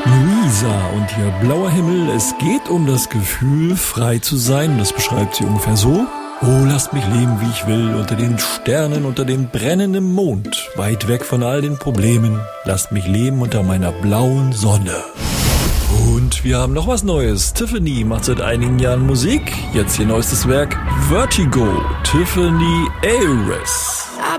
Luisa und ihr blauer Himmel, es geht um das Gefühl, frei zu sein. Das beschreibt sie ungefähr so. Oh, lasst mich leben, wie ich will, unter den Sternen, unter dem brennenden Mond, weit weg von all den Problemen. Lasst mich leben unter meiner blauen Sonne. Und wir haben noch was Neues. Tiffany macht seit einigen Jahren Musik. Jetzt ihr neuestes Werk Vertigo. Tiffany Ayres.